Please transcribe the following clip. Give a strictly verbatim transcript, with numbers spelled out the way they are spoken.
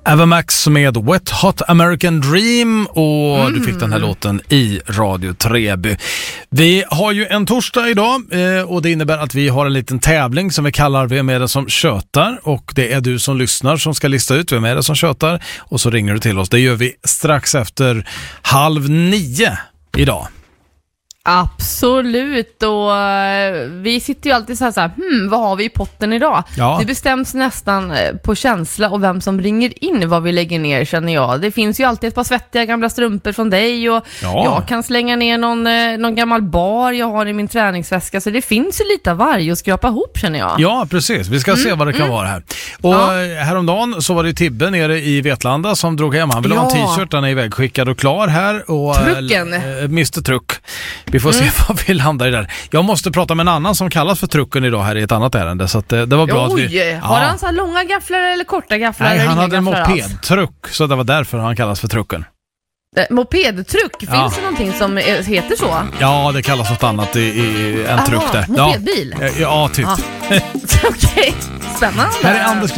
Avamax med Wet Hot American Dream och mm. du fick den här låten i Radio Treby. Vi har ju en torsdag idag och det innebär att vi har en liten tävling som vi kallar Vem är det som tjötar, och det är du som lyssnar som ska lista ut vem är det som tjötar och så ringer du till oss. Det gör vi strax efter halv nio idag. Absolut, och vi sitter ju alltid så här, så här hmm, vad har vi i potten idag? Ja. Det bestäms nästan på känsla och vem som ringer in vad vi lägger ner, känner jag. Det finns ju alltid ett par svettiga gamla strumpor från dig och ja. jag kan slänga ner någon, någon gammal bar jag har i min träningsväska, så det finns ju lite av varje att skrapa ihop, känner jag. Ja, precis. Vi ska mm, se vad det kan mm. vara här. Och ja. häromdagen så var det Tibbe nere i Vetlanda som drog hem. Han ville ja. ha en t-shirt, den är ivägskickad och klar här. Och Trucken. Äh, mister Truck. Vi får mm. se vad vi landar i där. Jag måste prata med en annan som kallas för Trucken idag här i ett annat ärende, så att det, det var bra. Oj, att vi... Har ja. han så här långa gafflar eller korta gafflar? Nej, eller han hade en mopedtruck, alls? så det var därför han kallas för Trucken. Eh, mopedtruck? Finns ja. det någonting som heter så? Ja, det kallas något annat i, i en Aha, truck där. Mopedbil? Ja, ja typ. Ah. Okej, okay. Spännande. Här är Anders